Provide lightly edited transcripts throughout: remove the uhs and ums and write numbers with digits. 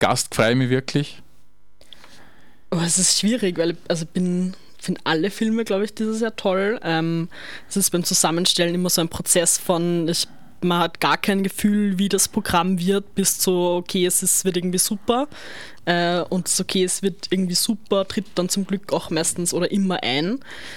Gast freue ich mich wirklich. Oh, es ist schwierig, weil ich finde alle Filme, glaube ich, dieses Jahr toll. Es ist beim Zusammenstellen immer so ein Prozess von, man hat gar kein Gefühl, wie das Programm wird, bis zu, okay, wird irgendwie super. Und das okay, es wird irgendwie super, tritt dann zum Glück auch meistens oder immer ein.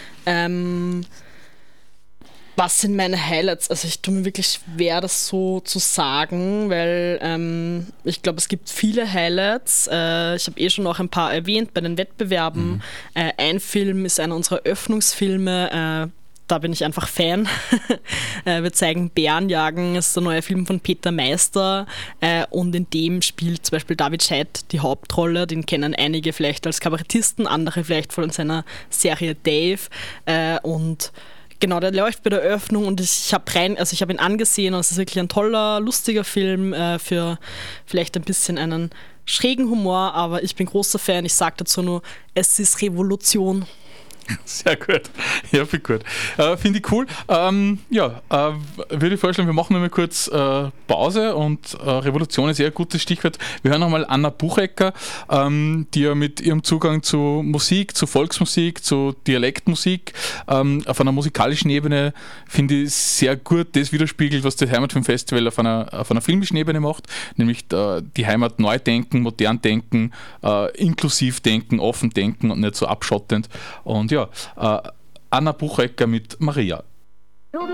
Was sind meine Highlights? Also ich tue mir wirklich schwer, das so zu sagen, weil ich glaube, es gibt viele Highlights. Ich habe schon auch ein paar erwähnt bei den Wettbewerben. Ein Film ist einer unserer Öffnungsfilme. Da bin ich einfach Fan. Wir zeigen Bärenjagen, das ist der neue Film von Peter Meister und in dem spielt zum Beispiel David Scheidt die Hauptrolle. Den kennen einige vielleicht als Kabarettisten, andere vielleicht von seiner Serie Dave und genau, der läuft bei der Eröffnung und ich habe ihn angesehen und es ist wirklich ein toller, lustiger Film für vielleicht ein bisschen einen schrägen Humor, aber ich bin großer Fan. Ich sage dazu nur, es ist Revolution. Sehr gut. Ja, viel gut. Finde ich cool. Würde ich vorschlagen, wir machen nochmal kurz Pause und Revolution ist eher ein gutes Stichwort. Wir hören nochmal Anna Buchecker, die ja mit ihrem Zugang zu Musik, zu Volksmusik, zu Dialektmusik auf einer musikalischen Ebene, finde ich, sehr gut das widerspiegelt, was das Heimatfilmfestival auf einer filmischen Ebene macht, nämlich die Heimat neu denken, modern denken, inklusiv denken, offen denken und nicht so abschottend. Und ja, Anna Buchecker mit Maria.